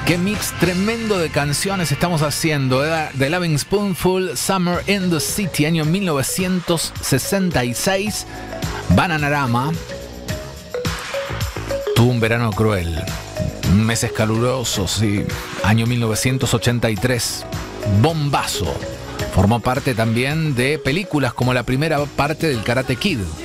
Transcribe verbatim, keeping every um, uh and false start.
Qué mix tremendo de canciones estamos haciendo. The Loving Spoonful, Summer in the City, año mil novecientos sesenta y seis. Bananarama tuvo un verano cruel, meses calurosos, sí. Año mil novecientos ochenta y tres, bombazo. Formó parte también de películas como la primera parte del Karate Kid.